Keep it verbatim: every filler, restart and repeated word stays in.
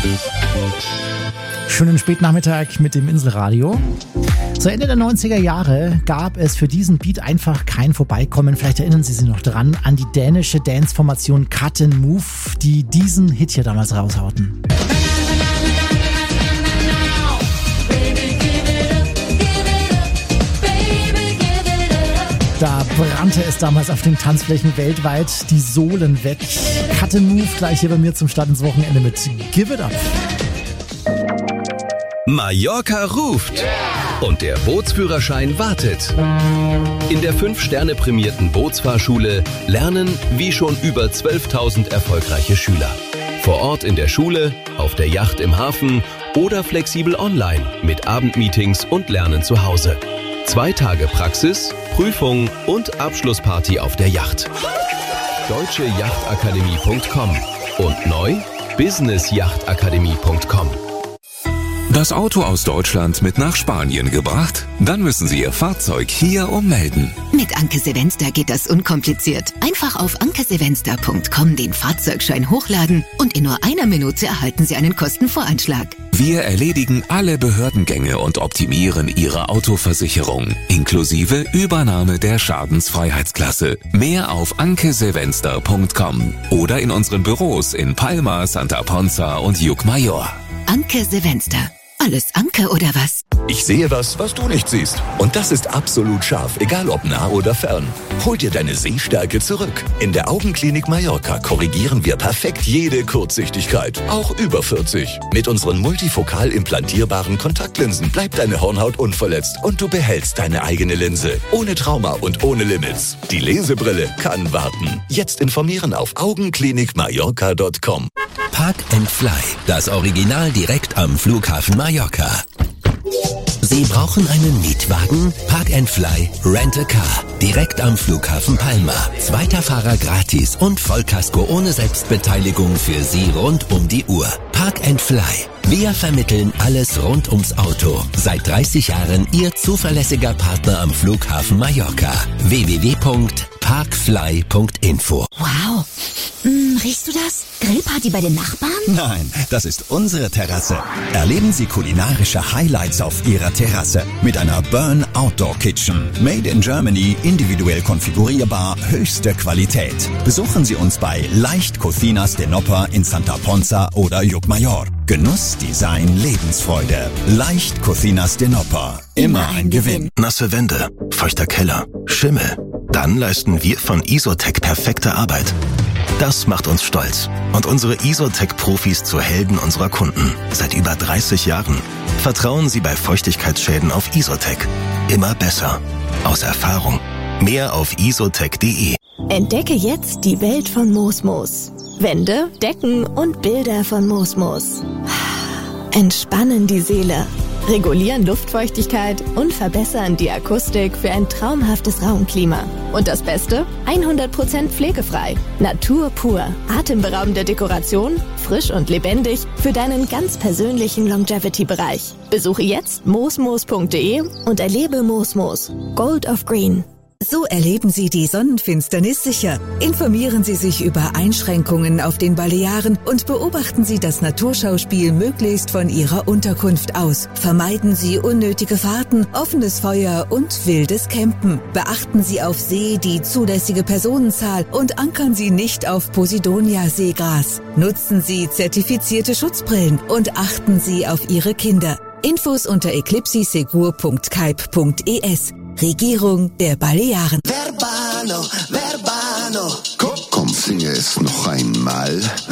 Schönen Spätnachmittag mit dem Inselradio. Zu Ende der neunziger Jahre gab es für diesen Beat einfach kein Vorbeikommen. Vielleicht erinnern Sie sich noch dran an die dänische Dance-Formation Cut and Move, die diesen Hit hier damals raushauten. Da brannte es damals auf den Tanzflächen weltweit die Sohlen weg. Cut and Move gleich hier bei mir zum Start ins Wochenende mit Give It Up. Mallorca ruft und der Bootsführerschein wartet. In der fünf Sterne prämierten Bootsfahrschule lernen wie schon über zwölftausend erfolgreiche Schüler. Vor Ort in der Schule, auf der Yacht im Hafen oder flexibel online mit Abendmeetings und Lernen zu Hause. Zwei Tage Praxis, Prüfung und Abschlussparty auf der Yacht. deutsche yachtakademie punkt com und neu business yachtakademie punkt com. Das Auto aus Deutschland mit nach Spanien gebracht? Dann müssen Sie Ihr Fahrzeug hier ummelden. Mit Anke Sevenster geht das unkompliziert. Einfach auf anke sevenster punkt com den Fahrzeugschein hochladen und in nur einer Minute erhalten Sie einen Kostenvoranschlag. Wir erledigen alle Behördengänge und optimieren Ihre Autoversicherung, inklusive Übernahme der Schadensfreiheitsklasse. Mehr auf anke sevenster punkt com oder in unseren Büros in Palma, Santa Ponza und Llucmajor. Anke Sevenster. Alles Anke oder was? Ich sehe was, was du nicht siehst. Und das ist absolut scharf, egal ob nah oder fern. Hol dir deine Sehstärke zurück. In der Augenklinik Mallorca korrigieren wir perfekt jede Kurzsichtigkeit, auch über vierzig. Mit unseren multifokal implantierbaren Kontaktlinsen bleibt deine Hornhaut unverletzt und du behältst deine eigene Linse. Ohne Trauma und ohne Limits. Die Lesebrille kann warten. Jetzt informieren auf augenklinik mallorca punkt com. Park and Fly, das Original direkt am Flughafen Mallorca. Sie brauchen einen Mietwagen? Park and Fly Rent a Car. Direkt am Flughafen Palma. Zweiter Fahrer gratis und Vollkasko ohne Selbstbeteiligung für Sie rund um die Uhr. Park and Fly. Wir vermitteln alles rund ums Auto. Seit dreißig Jahren Ihr zuverlässiger Partner am Flughafen Mallorca. w w w punkt parkfly punkt info. Wow. Hm, riechst du das? Grillparty bei den Nachbarn? Nein, das ist unsere Terrasse. Erleben Sie kulinarische Highlights auf Ihrer Terrasse mit einer Burn Outdoor Kitchen. Made in Germany, individuell konfigurierbar, höchste Qualität. Besuchen Sie uns bei Leicht Cocinas de Nopper in Santa Ponza oder Llucmajor. Genuss, Design, Lebensfreude. Leicht Cocinas de Nopper. Immer ein Gewinn. Nasse Wände, feuchter Keller, Schimmel. Dann leisten wir von Isotec perfekte Arbeit. Das macht uns stolz und unsere Isotec-Profis zu Helden unserer Kunden. Seit über dreißig Jahren. Vertrauen Sie bei Feuchtigkeitsschäden auf Isotec. Immer besser. Aus Erfahrung. Mehr auf isotec punkt de. Entdecke jetzt die Welt von Mosmos. Wände, Decken und Bilder von Mosmos. Entspannen die Seele, regulieren Luftfeuchtigkeit und verbessern die Akustik für ein traumhaftes Raumklima. Und das Beste? hundert Prozent pflegefrei. Natur pur. Atemberaubende Dekoration, frisch und lebendig für deinen ganz persönlichen Longevity-Bereich. Besuche jetzt mosmos punkt de und erlebe Mosmos. Gold of Green. So erleben Sie die Sonnenfinsternis sicher. Informieren Sie sich über Einschränkungen auf den Balearen und beobachten Sie das Naturschauspiel möglichst von Ihrer Unterkunft aus. Vermeiden Sie unnötige Fahrten, offenes Feuer und wildes Campen. Beachten Sie auf See die zulässige Personenzahl und ankern Sie nicht auf Posidonia-Seegras. Nutzen Sie zertifizierte Schutzbrillen und achten Sie auf Ihre Kinder. Infos unter eclipsisegur punkt kaip punkt es. Regierung der Balearen. Verbano, Verbano. Komm, komm, singe es noch einmal.